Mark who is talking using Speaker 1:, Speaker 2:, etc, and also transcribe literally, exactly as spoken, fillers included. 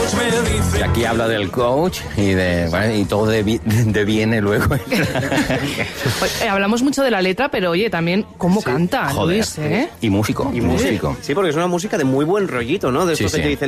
Speaker 1: coach me dice...
Speaker 2: Y aquí habla del coach y de bueno, y todo de, de viene luego.
Speaker 3: Oye, hablamos mucho de la letra, pero oye, también cómo
Speaker 2: Sí,
Speaker 3: canta
Speaker 2: joder.
Speaker 3: Luis, ¿eh?
Speaker 2: Y músico.
Speaker 4: Y músico.
Speaker 2: músico.
Speaker 4: Sí, porque es una música de muy buen rollito, ¿no? De esto
Speaker 2: Sí,
Speaker 4: que
Speaker 2: sí.
Speaker 4: te dice